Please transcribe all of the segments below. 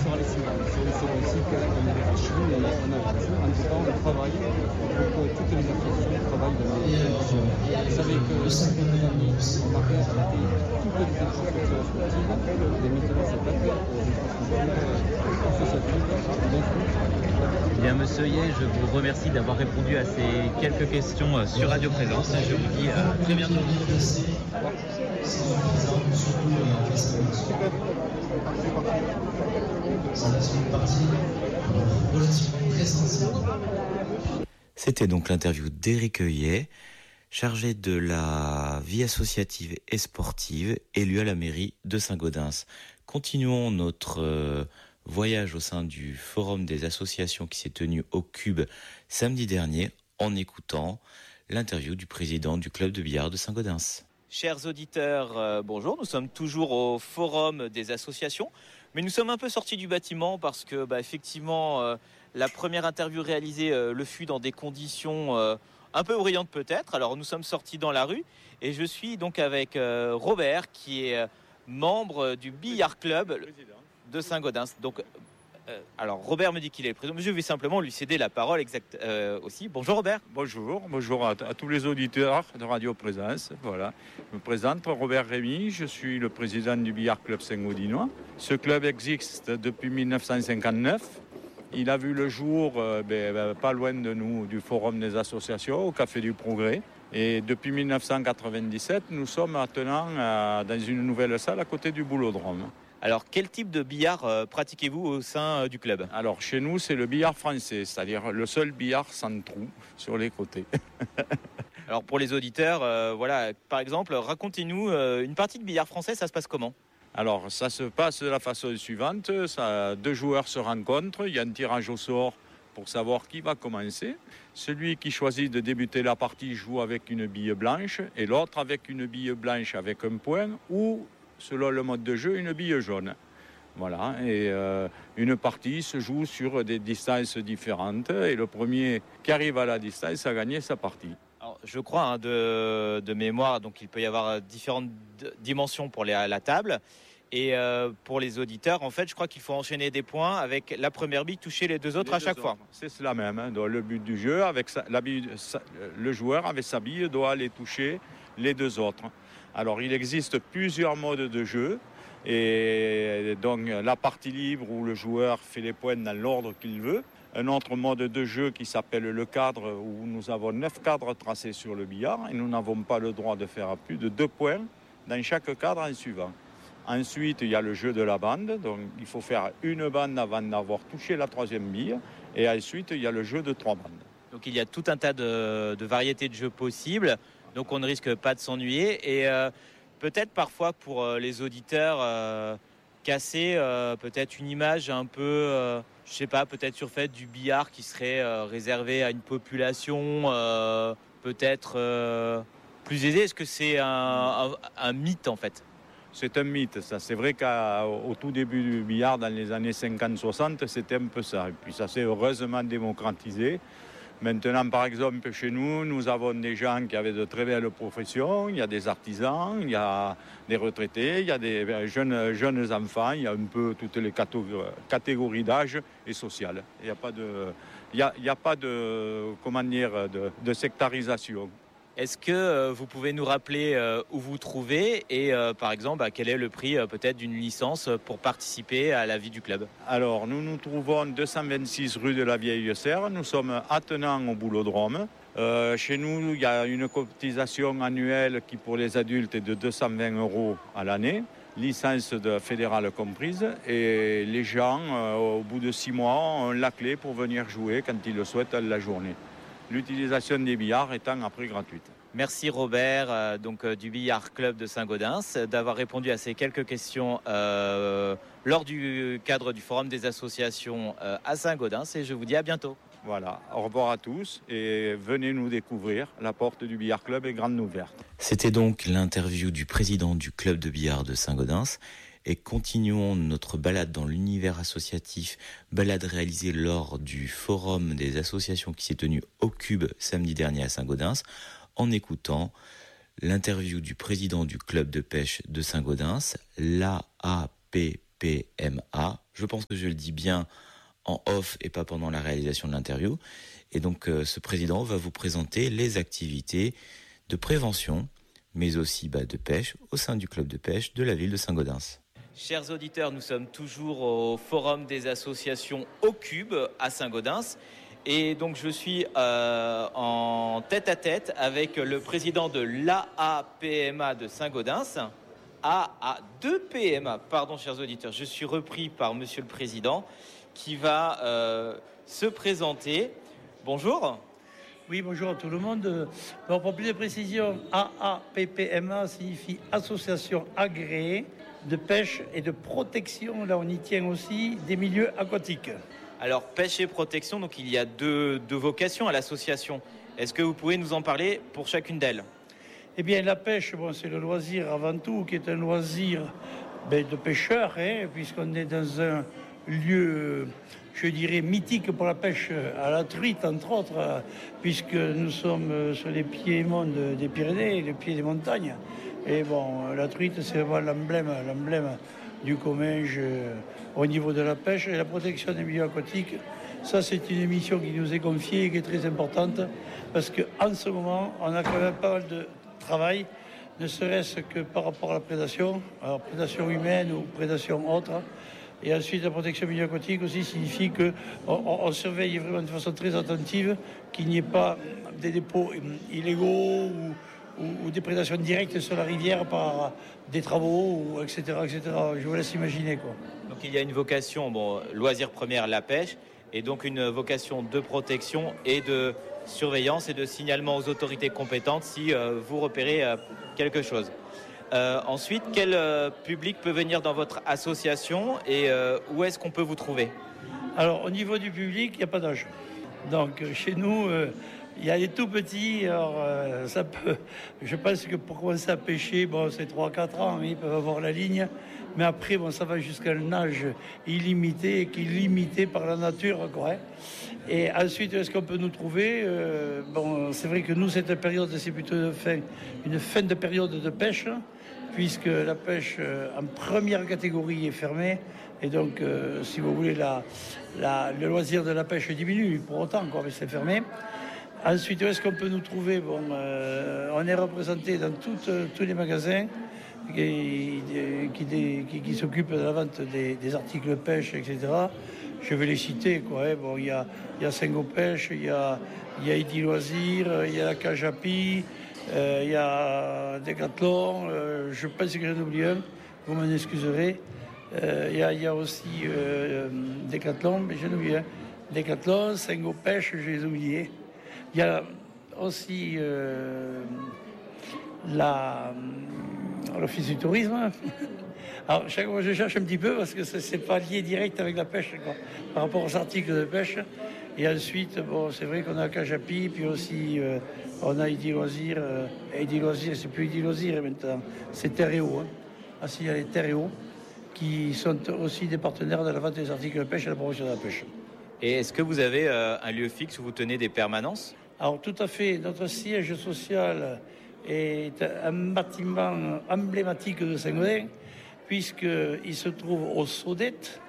parler souvent. C'est aussi qu'on y réfléchit, mais en tout cas, on travaille pour que toutes les associations travaillent dans les conditions. Vous savez qu'on a réinstauré toutes les infrastructures sportives, et maintenant c'est pas que pour les infrastructures associatives. Bien, monsieur Yeh, je vous remercie d'avoir répondu à ces quelques questions sur Radio Présence. Je vous dis à très bientôt. C'était donc l'interview d'Éric Yeh, chargé de la vie associative et sportive, élu à la mairie de Saint-Gaudens. Continuons notre voyage au sein du Forum des associations qui s'est tenu au Cube samedi dernier en écoutant l'interview du président du club de billard de Saint-Gaudens. Chers auditeurs, bonjour, nous sommes toujours au Forum des associations, mais nous sommes un peu sortis du bâtiment parce que effectivement la première interview réalisée le fut dans des conditions un peu brillantes peut-être. Alors nous sommes sortis dans la rue et je suis donc avec Robert qui est membre du billard club de Saint-Gaudens. Donc, alors Robert me dit qu'il est le président, mais je vais simplement lui céder la parole aussi. Bonjour Robert. Bonjour à tous les auditeurs de Radio Présence. Voilà, je me présente, Robert Rémy, je suis le président du billard club Saint-Gaudinois. Ce club existe depuis 1959. Il a vu le jour pas loin de nous, du Forum des associations, au Café du Progrès. Et depuis 1997, nous sommes maintenant dans une nouvelle salle à côté du Boulodrome. Alors, quel type de billard pratiquez-vous au sein du club ? Alors, chez nous, c'est le billard français, c'est-à-dire le seul billard sans trou sur les côtés. Alors, pour les auditeurs, par exemple, racontez-nous une partie de billard français, ça se passe comment ? Alors, ça se passe de la façon suivante. Deux joueurs se rencontrent, il y a un tirage au sort pour savoir qui va commencer. Celui qui choisit de débuter la partie joue avec une bille blanche et l'autre avec une bille blanche avec un point ou, selon le mode de jeu, une bille jaune. Voilà, et une partie se joue sur des distances différentes et le premier qui arrive à la distance a gagné sa partie. Alors, je crois de mémoire, donc il peut y avoir différentes dimensions pour la table. Et pour les auditeurs, en fait, je crois qu'il faut enchaîner des points avec la première bille, toucher les deux autres à chaque fois. C'est cela même. Donc, le but du jeu, le joueur avec sa bille doit aller toucher les deux autres. Alors, il existe plusieurs modes de jeu. Et donc, la partie libre où le joueur fait les points dans l'ordre qu'il veut. Un autre mode de jeu qui s'appelle le cadre, où nous avons 9 cadres tracés sur le billard. Et nous n'avons pas le droit de faire plus de 2 points dans chaque cadre en suivant. Ensuite, il y a le jeu de la bande. Donc, il faut faire une bande avant d'avoir touché la troisième bille. Et ensuite, il y a le jeu de 3 bandes. Donc, il y a tout un tas de variétés de jeux possibles. Donc, on ne risque pas de s'ennuyer. Et peut-être parfois pour les auditeurs, casser peut-être une image un peu, je sais pas, peut-être sur fait du billard qui serait réservé à une population peut-être plus aisée. Est-ce que c'est un mythe en fait ? C'est un mythe, ça. C'est vrai qu'au tout début du billard, dans les années 50-60, c'était un peu ça. Et puis ça s'est heureusement démocratisé. Maintenant, par exemple, chez nous, nous avons des gens qui avaient de très belles professions. Il y a des artisans, il y a des retraités, il y a des jeunes enfants. Il y a un peu toutes les catégories d'âge et sociales. Il n'y a pas de sectarisation. Est-ce que vous pouvez nous rappeler où vous trouvez et par exemple quel est le prix peut-être d'une licence pour participer à la vie du club ? Alors nous nous trouvons 226 rue de la Vieille Serre, nous sommes attenants au Boulodrome. Chez nous il y a une cotisation annuelle qui pour les adultes est de 220 € à l'année, licence fédérale comprise, et les gens au bout de 6 mois ont la clé pour venir jouer quand ils le souhaitent la journée. L'utilisation des billards étant après gratuite. Merci Robert, du Billard Club de Saint-Gaudens, d'avoir répondu à ces quelques questions lors du cadre du Forum des associations à Saint-Gaudens et je vous dis à bientôt. Voilà, au revoir à tous et venez nous découvrir. La porte du Billard Club est grande ouverte. C'était donc l'interview du président du club de billard de Saint-Gaudens. Et continuons notre balade dans l'univers associatif, balade réalisée lors du Forum des associations qui s'est tenu au Cube samedi dernier à Saint-Gaudens, en écoutant l'interview du président du club de pêche de Saint-Gaudens, l'AAPPE, PMA. Je pense que je le dis bien en off et pas pendant la réalisation de l'interview. Et donc, ce président va vous présenter les activités de prévention, mais aussi de pêche au sein du club de pêche de la ville de Saint-Gaudens. Chers auditeurs, nous sommes toujours au Forum des associations au Cube à Saint-Gaudens. Et donc, je suis en tête-à-tête avec le président de l'AAPMA de Saint-Gaudens. AA2PMA, pardon, chers auditeurs, je suis repris par monsieur le président qui va se présenter. Bonjour. Oui, bonjour à tout le monde. Alors, pour plus de précision, AAPPMA signifie Association agréée de pêche et de protection, là on y tient aussi, des milieux aquatiques. Alors, pêche et protection, donc il y a deux vocations à l'association. Est-ce que vous pouvez nous en parler pour chacune d'elles ? Eh bien, la pêche, c'est le loisir avant tout, qui est un loisir de pêcheurs, puisqu'on est dans un lieu, je dirais, mythique pour la pêche à la truite, entre autres, puisque nous sommes sur les piémonts des Pyrénées, les pieds des montagnes. Et la truite, c'est vraiment l'emblème du Comminges au niveau de la pêche et la protection des milieux aquatiques. Ça, c'est une émission qui nous est confiée et qui est très importante, parce qu'en ce moment, on a quand même pas mal de travail, ne serait-ce que par rapport à la prédation, alors prédation humaine ou prédation autre. Et ensuite, la protection milieu aquatique aussi signifie qu'on surveille vraiment de façon très attentive qu'il n'y ait pas des dépôts illégaux ou des prédations directes sur la rivière par des travaux, etc., etc. Je vous laisse imaginer, quoi. Donc il y a une vocation, loisir première, la pêche, et donc une vocation de protection et de surveillance et de signalement aux autorités compétentes si vous repérez quelque chose. Ensuite, quel public peut venir dans votre association et où est-ce qu'on peut vous trouver ? Alors, au niveau du public, il n'y a pas d'âge. Donc, chez nous, il y a les tout petits. Alors, je pense que pour commencer à pêcher, c'est 3-4 ans, ils peuvent avoir la ligne. Mais après, ça va jusqu'à un âge illimité, qui est limité par la nature, quoi. Et ensuite, est-ce qu'on peut nous trouver ? C'est vrai que nous, cette période, c'est plutôt une fin de période de pêche, puisque la pêche en première catégorie est fermée. Et donc, si vous voulez, le loisir de la pêche diminue pour autant, quoi, mais c'est fermé. Ensuite, est-ce qu'on peut nous trouver ? On est représenté dans tous les magasins qui s'occupent de la vente des articles pêche, etc. Je vais les citer, quoi. Il y a Sengo Pêche, il y a Eddy Loisirs, il y a la Cajapi, il y a Decathlon. Je pense que j'en oublie un, vous m'en excuserez. Il y a aussi Decathlon, mais j'en oublie un. Decathlon, Sengo Pêche, je les ai oubliés. Il y a aussi l'Office du tourisme. Alors, chaque fois, je cherche un petit peu parce que c'est pas lié direct avec la pêche, quoi, par rapport aux articles de pêche. Et ensuite, c'est vrai qu'on a Cajapi, puis aussi on a Eddy Loisirs. Eddy Loisirs, c'est plus Eddy Loisirs maintenant, c'est Terre et Eau. Il y a les Terre et Eau qui sont aussi des partenaires de la vente des articles de pêche et de la promotion de la pêche. Et est-ce que vous avez un lieu fixe où vous tenez des permanences ? Alors, tout à fait. Notre siège social est un bâtiment emblématique de Saint-Gaudens, puisqu'il se trouve au Saudette,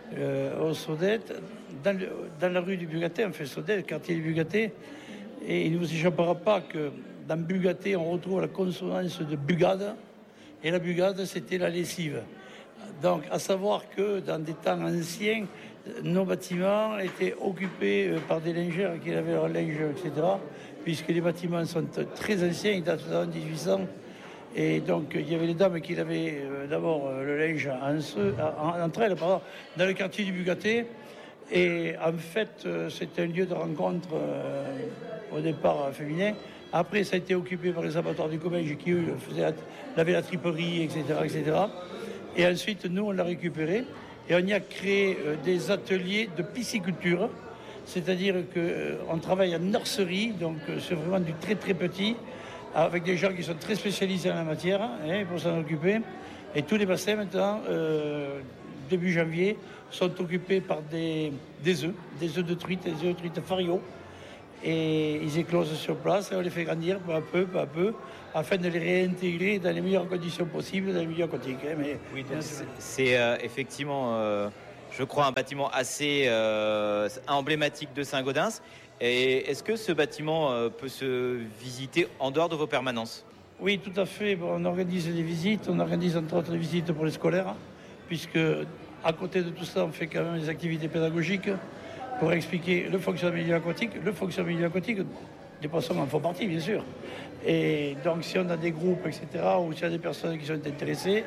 dans la rue du Bugaté, Saudette, le quartier du Bugaté. Et il ne vous échappera pas que dans Bugaté, on retrouve la consonance de bugade. Et la bugade, c'était la lessive. Donc, à savoir que dans des temps anciens, nos bâtiments étaient occupés par des lingères qui avaient leur linge, etc. Puisque les bâtiments sont très anciens, ils datent de 1800. Et donc, il y avait les dames qui avaient d'abord le linge entre elles, dans le quartier du Bugaté. Et en fait, c'était un lieu de rencontre au départ féminin. Après, ça a été occupé par les abattoirs du Comminges qui, eux, avaient la triperie, etc., etc. Et ensuite, nous, on l'a récupéré. Et on y a créé des ateliers de pisciculture. C'est-à-dire qu'on travaille en nurserie, donc c'est vraiment du très très petit, avec des gens qui sont très spécialisés en la matière, pour s'en occuper. Et tous les bassins maintenant, début janvier, sont occupés par des œufs de truite, des œufs de truite Fario. et ils éclosent sur place et on les fait grandir peu à peu, afin de les réintégrer dans les meilleures conditions possibles dans les milieux aquatiques. Mais oui, donc c'est effectivement, je crois, un bâtiment assez emblématique de Saint-Gaudens. Et est-ce que ce bâtiment peut se visiter en dehors de vos permanences ? Oui, tout à fait. Bon, on organise des visites, on organise entre autres des visites pour les scolaires, puisque à côté de tout ça, on fait quand même des activités pédagogiques pour expliquer le fonctionnement du milieu aquatique. Le fonctionnement du milieu aquatique, des poissons en font partie, bien sûr. Et donc, si on a des groupes, etc., ou s'il y a des personnes qui sont intéressées,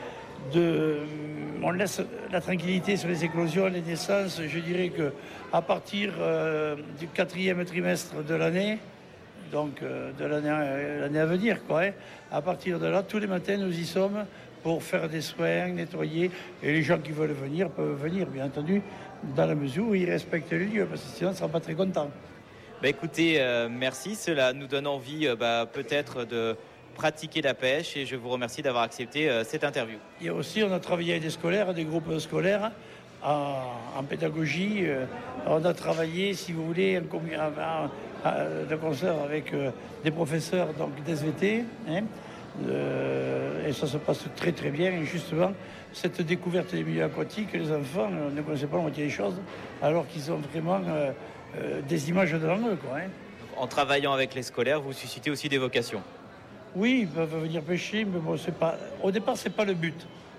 on laisse la tranquillité sur les éclosions, les naissances. Je dirais qu'à partir du 4e trimestre de l'année, donc de l'année à venir, à partir de là, tous les matins, nous y sommes pour faire des soins, nettoyer. Et les gens qui veulent venir peuvent venir, bien entendu, dans la mesure où ils respectent les lieux, parce que sinon, on ne sera pas très contents. Écoutez, merci. Cela nous donne envie peut-être de pratiquer la pêche et je vous remercie d'avoir accepté cette interview. Et aussi, on a travaillé avec des scolaires, des groupes scolaires en pédagogie. On a travaillé, si vous voulez, de concert avec des professeurs d'SVT. Et ça se passe très très bien. Et justement, cette découverte des milieux aquatiques, les enfants ne connaissaient pas la moitié des choses, alors qu'ils ont vraiment des images devant eux. En travaillant avec les scolaires, vous suscitez aussi des vocations. Oui, ils peuvent venir pêcher, mais bon, au départ, ce n'est pas le but.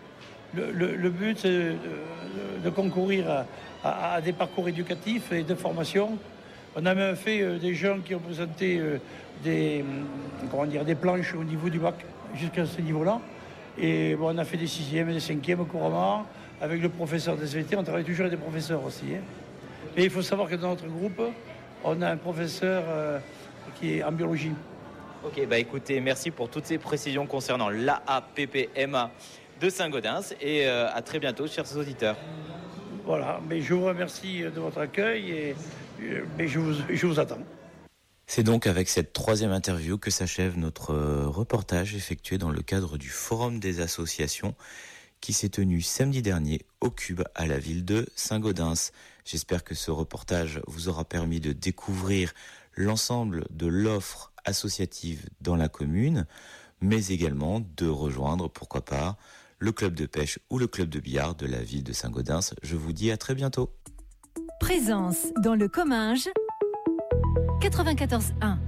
Le but, c'est de concourir à des parcours éducatifs et de formation. On a même fait des gens qui ont présenté des planches au niveau du bac, jusqu'à ce niveau-là. Et bon, on a fait des 6e et des 5e couramment. Avec le professeur des SVT, on travaille toujours avec des professeurs aussi. Et il faut savoir que dans notre groupe, on a un professeur qui est en biologie. Ok, écoutez, merci pour toutes ces précisions concernant l'AAPPMA de Saint-Gaudens et à très bientôt, chers auditeurs. Voilà, mais je vous remercie de votre accueil et je vous attends. C'est donc avec cette 3e interview que s'achève notre reportage effectué dans le cadre du Forum des associations qui s'est tenu samedi dernier au Cube à la ville de Saint-Gaudens. J'espère que ce reportage vous aura permis de découvrir l'ensemble de l'offre associative dans la commune, mais également de rejoindre, pourquoi pas, le club de pêche ou le club de billard de la ville de Saint-Gaudens. Je vous dis à très bientôt. Présence dans le Comminges 94.1.